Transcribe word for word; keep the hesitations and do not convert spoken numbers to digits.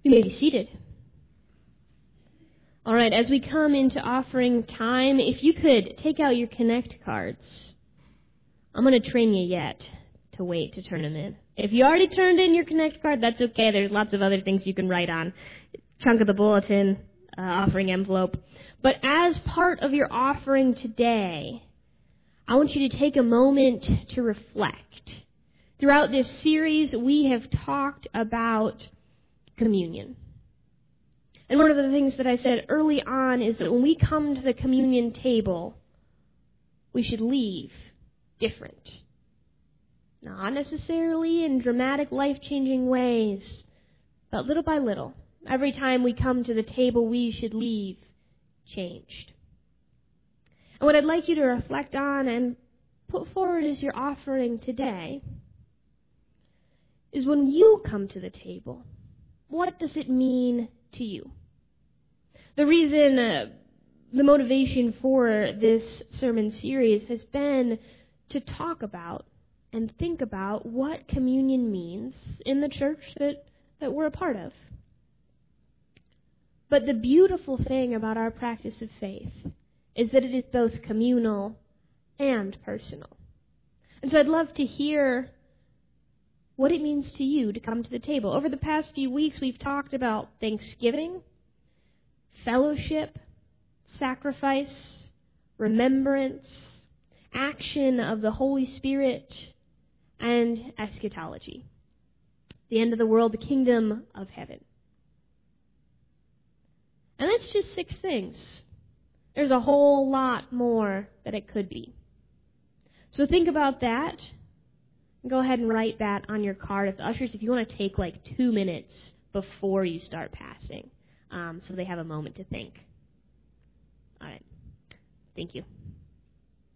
You may be seated. All right, as we come into offering time, if you could take out your Connect cards. I'm going to train you yet to wait to turn them in. If you already turned in your Connect card, that's okay. There's lots of other things you can write on. Chunk of the bulletin, uh, offering envelope. But as part of your offering today, I want you to take a moment to reflect. Throughout this series, we have talked about communion. And one of the things that I said early on is that when we come to the communion table, we should leave different. Not necessarily in dramatic, life-changing ways, but little by little. Every time we come to the table, we should leave changed. And what I'd like you to reflect on and put forward as your offering today is when you come to the table, what does it mean to you? The reason, uh, the motivation for this sermon series has been to talk about and think about what communion means in the church that, that we're a part of. But the beautiful thing about our practice of faith is that it is both communal and personal. And so I'd love to hear what it means to you to come to the table. Over the past few weeks, we've talked about Thanksgiving, fellowship, sacrifice, remembrance, action of the Holy Spirit, and eschatology. The end of the world, the kingdom of heaven. And that's just six things. There's a whole lot more that it could be. So think about that. Go ahead and write that on your card. If the ushers, if you want to take like two minutes before you start passing, um, so they have a moment to think. All right. Thank you.